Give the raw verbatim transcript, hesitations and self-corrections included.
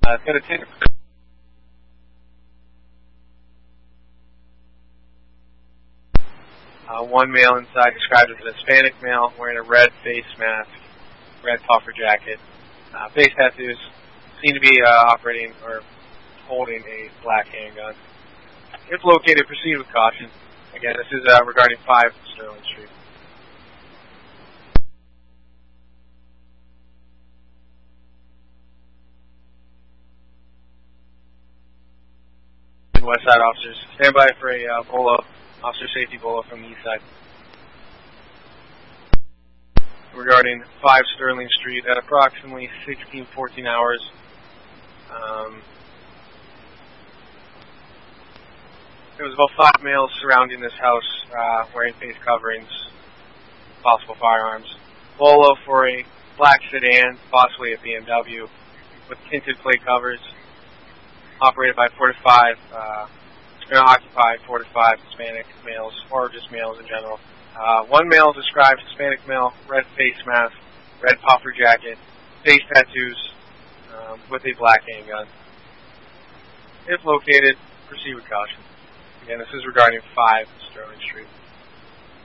Uh, it's got a tin. Uh, one male inside described as a Hispanic male wearing a red face mask, red puffer jacket, uh, face tattoos, seem to be uh, operating or holding a black handgun. If located, proceed with caution. Again, this is uh, regarding five Sterling Street. West Side officers, stand by for a uh, bolo, officer safety bolo from the east side. Regarding five Sterling Street at approximately sixteen fourteen hours. Um, there was about five males surrounding this house uh, wearing face coverings, possible firearms. Bolo for a black sedan, possibly a B M W, with tinted plate covers, operated by four to five, uh, going to occupy four to five Hispanic males, or just males in general. Uh, one male described Hispanic male, red face mask, red puffer jacket, face tattoos, um, with a black handgun. If located, proceed with caution. Again, this is regarding five Sterling Street.